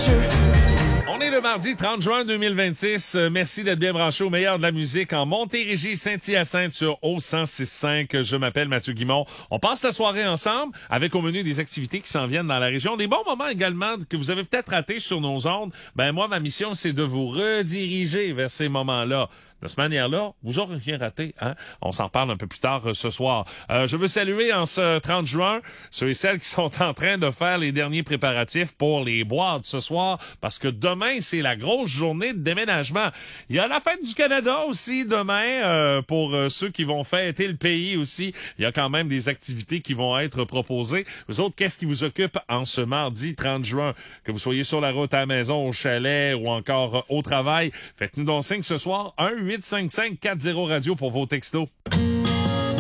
On est le mardi 30 juin 2026. Merci d'être bien branché au meilleur de la musique en Montérégie, Saint-Hyacinthe sur O106.5. Je m'appelle Mathieu Guimond. On passe la soirée ensemble avec au menu des activités qui s'en viennent dans la région. Des bons moments également que vous avez peut-être ratés sur nos ondes. Ben moi, ma mission, c'est de vous rediriger vers ces moments-là. De cette manière-là, vous aurez rien raté, hein? On s'en parle un peu plus tard ce soir. Je veux saluer en ce 30 juin ceux et celles qui sont en train de faire les derniers préparatifs pour les boîtes ce soir, parce que demain, c'est la grosse journée de déménagement. Il y a la fête du Canada aussi demain, pour ceux qui vont fêter le pays aussi. Il y a quand même des activités qui vont être proposées. Vous autres, qu'est-ce qui vous occupe en ce mardi 30 juin? Que vous soyez sur la route à la maison, au chalet ou encore au travail, faites-nous donc signe ce soir, 1-855-40-radio pour vos textos.